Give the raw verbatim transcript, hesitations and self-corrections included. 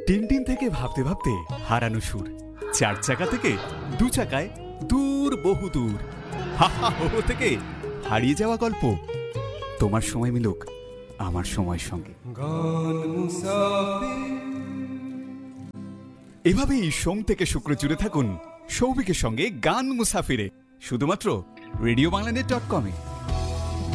Tintin থেকে ভাবতে ভাবতে হারানো সুর, চার চাকা থেকে দু চাকায় দূর বহু দূর, হা হা হো হো থেকে হারিয়ে যাওয়া গল্প। তোমার সময় মিলুক আমার সময়ের সঙ্গে। এভাবেই সোম থেকে শুক্র জুড়ে থাকুন সৌভিকের সঙ্গে গান মুসাফিরে, শুধুমাত্র রেডিও বাংলা নেট ডট কমে।